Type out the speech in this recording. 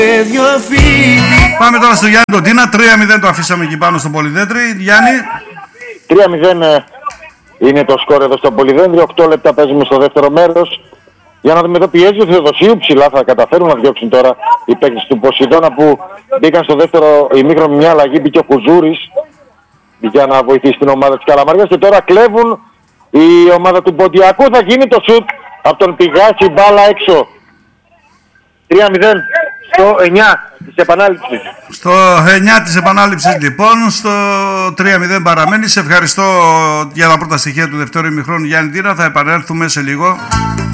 Πάμε τώρα στο Γιάννη τον Τίνα. 3-0 το αφήσαμε εκεί πάνω στο Πολυδέντρι. Γιάννη. 3-0 είναι το σκόρ εδώ στο Πολυδέντρι. 8 λεπτά παίζουμε στο δεύτερο μέρος. Για να δούμε εδώ, πιέζει ο Θεοδοσίου ψηλά. Θα καταφέρουν να διώξουν τώρα οι παίκτες του Ποσειδώνα που μπήκαν στο δεύτερο ημίχρονο. Μια αλλαγή, μπήκε ο Κουζούρης για να βοηθήσει την ομάδα της Καλαμαριάς. Και τώρα κλέβουν η ομάδα του Ποντιακού. Θα γίνει το σουτ από τον Πηγάση, μπάλα έξω. 3-0 στο 9 της επανάληψης. Στο 9 της επανάληψης λοιπόν, στο 3-0 παραμένει. Σε ευχαριστώ για τα πρώτα στοιχεία του δεύτερου ημιχρόνου, Γιάννη Τίνα. Θα επανέλθουμε σε λίγο.